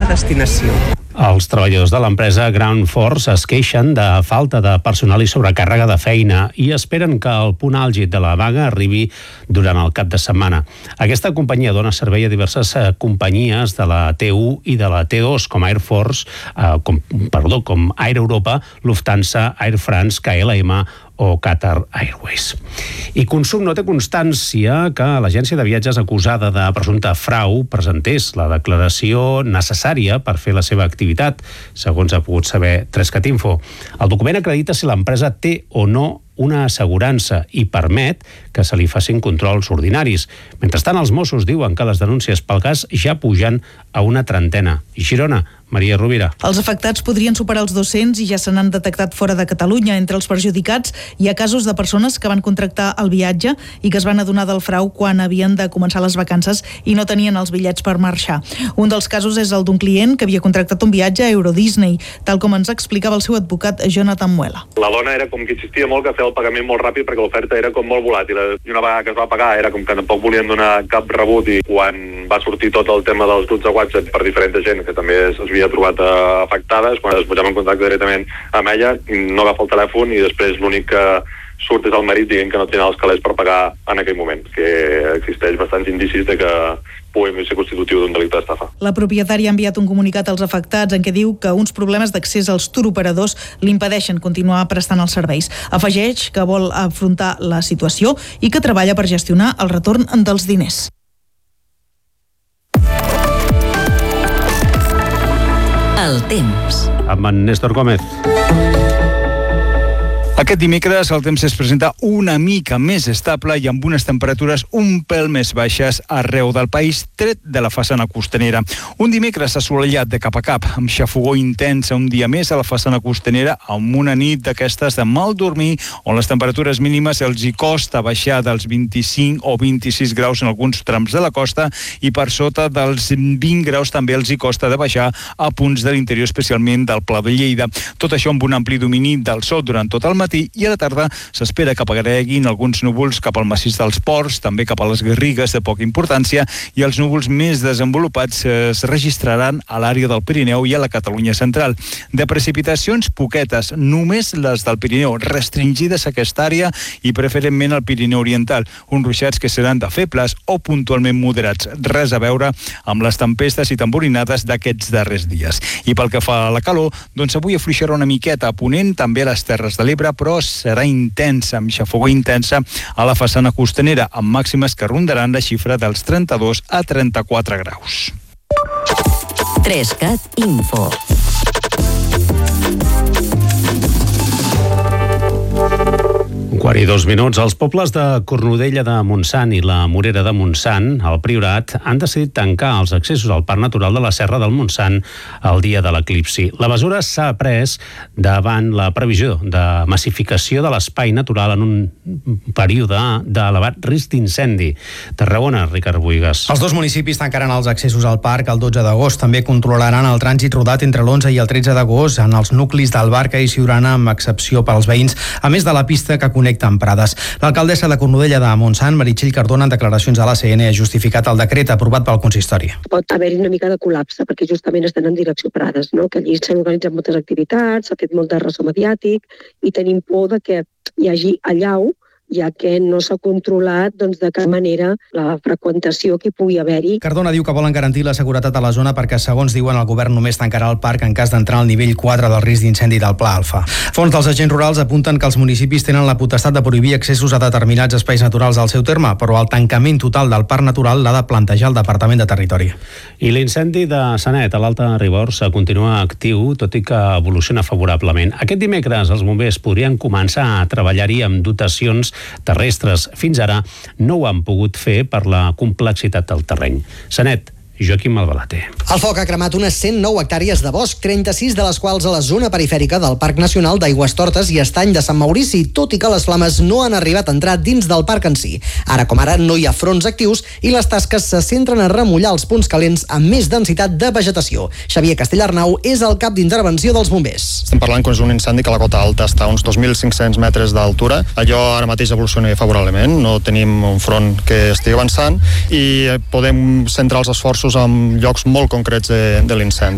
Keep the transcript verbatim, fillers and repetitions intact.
destinació. Els treballadors de l'empresa Ground Force es queixen de falta de personal i sobrecàrrega de feina i esperen que el punt àlgid de la vaga arribi durant el cap de setmana. Aquesta companyia dona servei a diverses eh, companyies de la T u i de la T dos, com Air Force, eh, com, perdó, com Air Europa, Lufthansa, Air France, K L M o Qatar Airways. I Consum no té constància que l'agència de viatges acusada de presumpte frau presentés la declaració necessària per fer la seva activitat, segons ha pogut saber Trescat Info. El document acredita si l'empresa té o no una assegurança i permet que se li facin controls ordinaris. Mentrestant, els Mossos diuen que les denúncies pel cas ja pugen a una trentena. I Girona, Maria Rovira. Els afectats podrien superar els dos-cents i ja se n'han detectat fora de Catalunya. Entre els perjudicats hi ha casos de persones que van contractar el viatge i que es van adonar del frau quan havien de començar les vacances i no tenien els bitllets per marxar. Un dels casos és el d'un client que havia contractat un viatge a Euro Disney, tal com ens explicava el seu advocat Jonathan Muela. La dona era com que insistia molt que feia el pagament molt ràpid perquè l'oferta era com molt volàtil i una vegada que es va pagar era com que tampoc volien donar cap rebut i quan va sortir tot el tema dels grups de WhatsApp per diferent gent que també s'havia trobat afectades, quan es posava en contacte directament amb ella, no agafa el telèfon i després l'únic que surt és el marit dient que no tenen els calés per pagar en aquell moment, que existeix bastants indicis de que pugui ser constitutiu d'un delicte d'estafa. La propietària ha enviat un comunicat als afectats en què diu que uns problemes d'accés als turoperadors l'impedeixen continuar prestant els serveis. Afegeix que vol afrontar la situació i que treballa per gestionar el retorn dels diners. El temps. Amb en Néstor Gómez. Aquest dimecres el temps es presenta una mica més estable i amb unes temperatures un pèl més baixes arreu del país, tret de la façana costanera. Un dimecres assolellat de cap a cap, amb xafogor intensa un dia més a la façana costanera, amb una nit d'aquestes de mal dormir, on les temperatures mínimes els hi costa baixar dels vint-i-cinc o vint-i-sis graus en alguns trams de la costa i per sota dels vint graus també els hi costa de baixar a punts de l'interior, especialment del Pla de Lleida. Tot això amb un ampli domini del sol durant tot el matí i a la tarda s'espera que apareguin alguns núvols cap al massís dels Ports, també cap a les Garrigues de poca importància, i els núvols més desenvolupats es registraran a l'àrea del Pirineu i a la Catalunya central. De precipitacions poquetes, només les del Pirineu, restringides a aquesta àrea i preferentment al Pirineu oriental, uns ruixats que seran de febles o puntualment moderats, res a veure amb les tempestes i tamborinades d'aquests darrers dies. I pel que fa a la calor, doncs avui afluixarà una miqueta a ponent, també a les Terres de l'Ebre, però serà intensa, amb xafogor intensa a la façana costanera, amb màximes que rondaran la xifra dels trenta-dos a trenta-quatre graus. Trescat Info. Un quart i dos minuts. Els pobles de Cornudella de Montsant i la Morera de Montsant, al Priorat, han decidit tancar els accessos al Parc Natural de la Serra del Montsant el dia de l'eclipsi. La mesura s'ha pres davant la previsió de massificació de l'espai natural en un període d'elevat risc d'incendi. Tarragona, Ricard Buigas. Els dos municipis tancaran els accessos al parc el dotze d'agost. També controlaran el trànsit rodat entre l'onze i el tretze d'agost en els nuclis d'Albarca i Siurana, amb excepció per als veïns, a més de la pista que connecta amb Prades. L'alcaldessa de Cornudella de Montsant, Meritxell Cardona, en declaracions a l'A C N, ha justificat el decret aprovat pel consistori. Pot haver-hi una mica de col·lapse, perquè justament estan en direcció Prades, no? Que allí s'han organitzat moltes activitats, s'ha fet molt de ressò mediàtic i tenim por de que hi hagi allau, ja que no s'ha controlat doncs, de cap manera la freqüentació que pugui haver-hi. Cardona diu que volen garantir la seguretat a la zona perquè, segons diuen, el govern només tancarà el parc en cas d'entrar al nivell quatre del risc d'incendi del Pla Alfa. Fons dels agents rurals apunten que els municipis tenen la potestat de prohibir accessos a determinats espais naturals al seu terme, però el tancament total del parc natural l'ha de plantejar el Departament de Territori. I l'incendi de Sanet, a l'Alta Ribagorça, continua actiu, tot i que evoluciona favorablement. Aquest dimecres els bombers podrien començar a treballar-hi amb dotacions terrestres. Fins ara no ho han pogut fer per la complexitat del terreny. Sanet, Joaquim Malbalater. El foc ha cremat unes cent nou hectàrees de bosc, trenta-sis de les quals a la zona perifèrica del Parc Nacional d'Aigüestortes i Estany de Sant Maurici, tot i que les flames no han arribat a entrar dins del parc en si. Ara com ara no hi ha fronts actius i les tasques se centren a remullar els punts calents amb més densitat de vegetació. Xavier Castellarnau és el cap d'intervenció dels bombers. Estem parlant que és un incendi que la cota alta està a uns dos mil cinc-cents metres d'altura. Allò ara mateix evoluciona favorablement, no tenim un front que estigui avançant i podem centrar els esforços en llocs molt concrets de, de l'incendi.